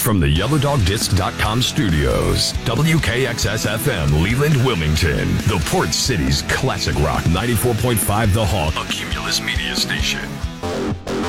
from the YellowDogDisc.com studios, WKXS-FM, Leland, Wilmington, the Port City's classic rock 94.5 The Hawk, a Cumulus media station.